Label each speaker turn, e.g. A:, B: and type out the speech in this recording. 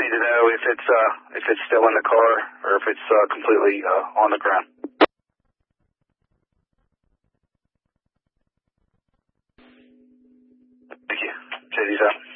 A: need to know if it's still in the car or if it's completely on the ground. Thank you. JD's out.